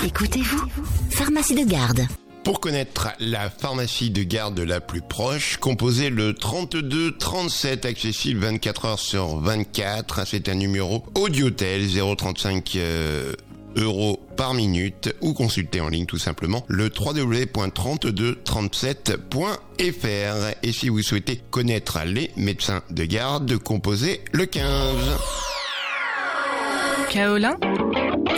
Écoutez-vous, pharmacie de garde. Pour connaître la pharmacie de garde la plus proche, composez le 32 37, accessible 24 heures sur 24. C'est un numéro Audiotel, 0,35 € par minute, ou consultez en ligne tout simplement le www.3237.fr. Et si vous souhaitez connaître les médecins de garde, composez le 15. Kaolin